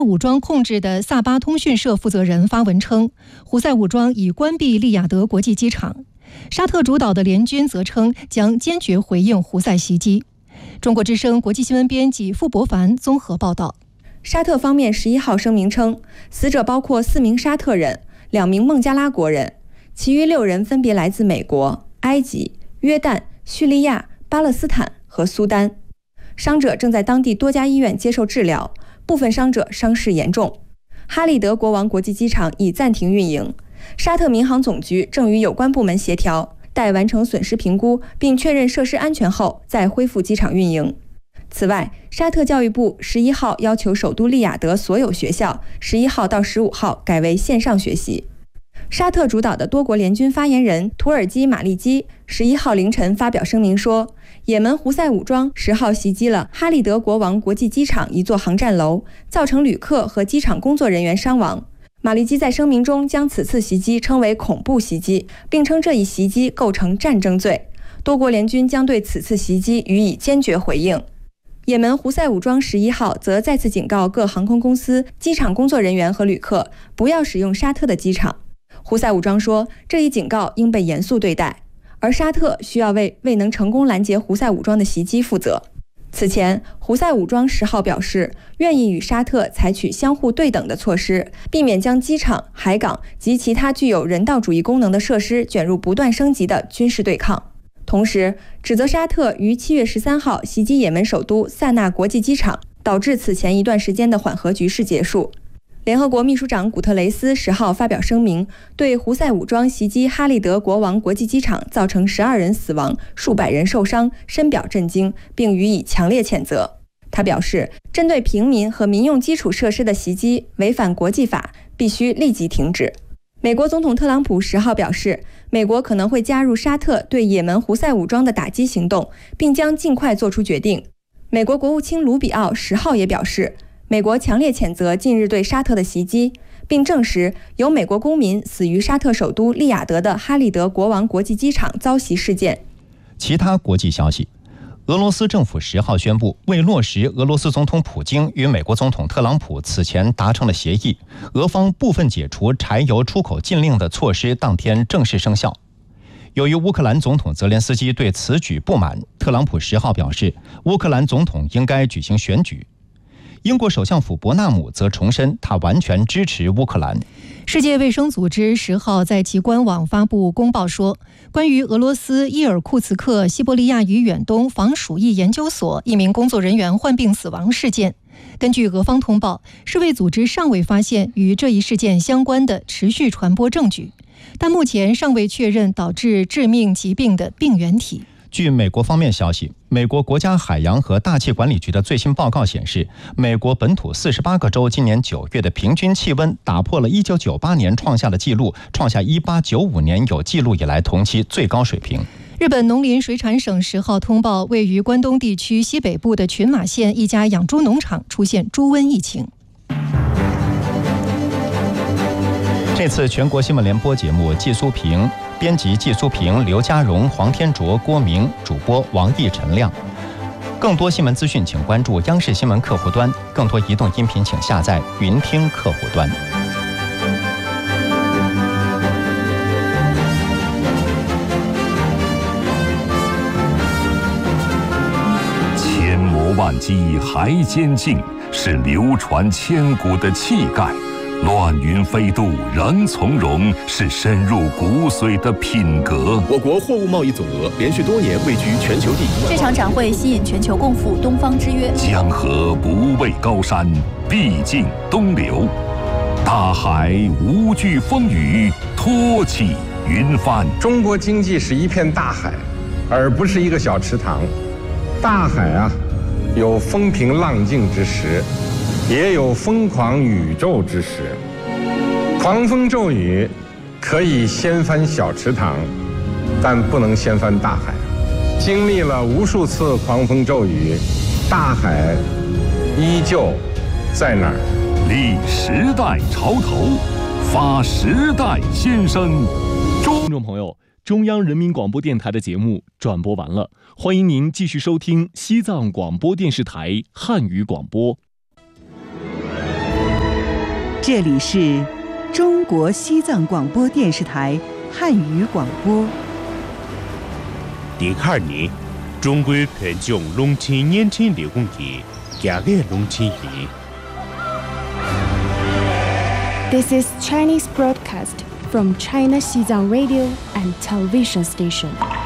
武装控制的萨巴通讯社负责人发文称，胡塞武装已关闭利雅得国际机场。沙特主导的联军则称将坚决回应胡塞袭击。中国之声国际新闻编辑傅博凡综合报道。 沙特方面11号声明称，死者包括4名沙特人、2名孟加拉国人，其余6人分别来自美国、埃及、约旦、叙利亚、巴勒斯坦和苏丹。伤者正在当地多家医院接受治疗，部分伤者伤势严重。哈利德国王国际机场已暂停运营，沙特民航总局正与有关部门协调，待完成损失评估并确认设施安全后再恢复机场运营。此外，沙特教育部11号要求首都利雅得所有学校11号到15号改为线上学习。沙特主导的多国联军发言人图尔基·马利基11号凌晨发表声明说，也门胡塞武装10号袭击了哈利德国王国际机场一座航站楼，造成旅客和机场工作人员伤亡。马利基在声明中将此次袭击称为恐怖袭击，并称这一袭击构成战争罪。多国联军将对此次袭击予以坚决回应。也门胡塞武装11号则再次警告各航空公司、机场工作人员和旅客不要使用沙特的机场。胡塞武装说，这一警告应被严肃对待，而沙特需要为未能成功拦截胡塞武装的袭击负责。此前，胡塞武装10号表示，愿意与沙特采取相互对等的措施，避免将机场、海港及其他具有人道主义功能的设施卷入不断升级的军事对抗。同时，指责沙特于7月13号袭击也门首都萨那国际机场，导致此前一段时间的缓和局势结束。联合国秘书长古特雷斯10号发表声明，对胡塞武装袭击哈利德国王国际机场造成12人死亡、数百人受伤深表震惊，并予以强烈谴责。他表示，针对平民和民用基础设施的袭击违反国际法，必须立即停止。美国总统特朗普10号表示，美国可能会加入沙特对也门胡塞武装的打击行动，并将尽快做出决定。美国国务卿卢比奥10号也表示，美国强烈谴责近日对沙特的袭击，并证实有美国公民死于沙特首都利雅得的哈利德国王国际机场遭袭事件。 其他国际消息，俄罗斯政府10号宣布，为落实俄罗斯总统普京与美国总统特朗普此前达成的协议，俄方部分解除柴油出口禁令的措施当天正式生效。由于乌克兰总统泽连斯基对此举不满，特朗普10号表示，乌克兰总统应该举行选举。英国首相府伯纳姆则重申，他完全支持乌克兰。 世界卫生组织10号在其官网发布公报说，关于俄罗斯伊尔库茨克西伯利亚与远东防鼠疫研究所一名工作人员患病死亡事件，根据俄方通报，世卫组织尚未发现与这一事件相关的持续传播证据，但目前尚未确认导致致命疾病的病原体。 据美国方面消息，美国国家海洋和大气管理局的最新报告显示，美国本土48个州今年9月的平均气温打破了1998年创下的纪录，创下1895年有记录以来同期最高水平。 日本农林水产省10号通报，位于关东地区西北部的群马县一家养猪农场出现猪瘟疫情。 这次全国新闻联播节目，季苏平编辑，季苏平、刘家荣、黄天卓、郭明，主播王毅、陈亮。更多新闻资讯，请关注央视新闻客户端；更多移动音频，请下载云听客户端。 千磨万击还坚劲，是流传千古的气概。乱云飞渡仍从容，是深入骨髓的品格。 我国货物贸易总额连续多年位居全球第一。 这场展会吸引全球共赴东方之约。 江河不畏高山，必尽东流。大海无惧风雨，托起云帆。 中国经济是一片大海，而不是一个小池塘。大海啊，有风平浪静之时，也有疯狂宇宙之时。狂风骤雨可以掀翻小池塘，但不能掀翻大海。经历了无数次狂风骤雨，大海依旧在那儿。 立时代潮头，发时代先声。 听众朋友，中央人民广播电台的节目转播完了，欢迎您继续收听西藏广播电视台汉语广播。 这里是中国西藏广播电视台汉语广播。 第二年，中国培养农村年轻劳动力，加强农村人。 This is Chinese broadcast from China Xizang Radio and Television Station.